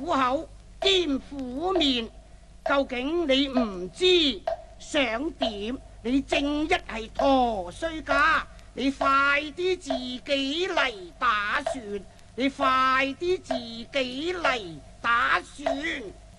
苦口兼苦面，究竟你唔知想點？你正一係陀衰家，你快啲自己嚟打算，你快啲自己嚟打算。